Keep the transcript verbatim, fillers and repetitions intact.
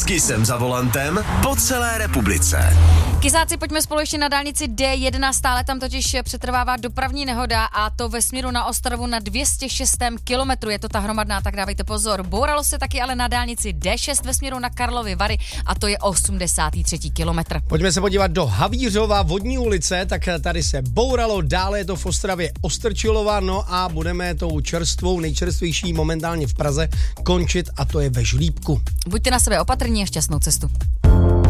S Kissem za volantem po celé republice. Kysáci, pojďme spolu ještě na dálnici D jedna, stále tam totiž přetrvává dopravní nehoda a to ve směru na Ostravu na dvě stě šest kilometru. Je to ta hromadná, tak dávejte pozor. Bouralo se taky ale na dálnici D šest ve směru na Karlovy Vary a to je osmdesátý třetí kilometr. Pojďme se podívat do Havířova vodní ulice, tak tady se bouralo, dále je to v Ostravě Ostrčilova, no a budeme tou čerstvou, nejčerstvější momentálně v Praze končit a to je ve Žlíbku. Buďte na sebe opatrní a šťastnou cestu.